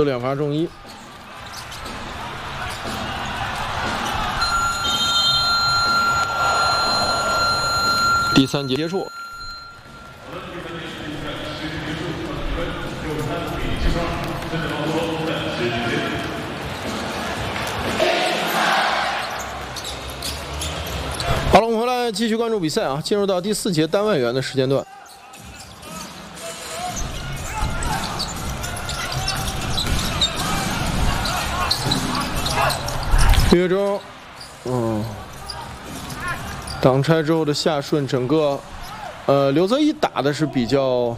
2发中1。第3节结束。好了，我们回来继续关注比赛啊，进入到第4节单外援的时间段。岳州，挡拆之后的下顺，整个，刘泽一打的是比较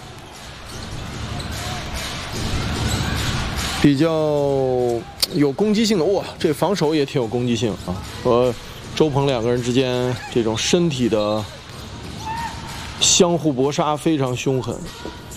有攻击性的，哇，这防守也挺有攻击性啊，和周鹏2个人之间这种身体的相互搏杀非常凶狠。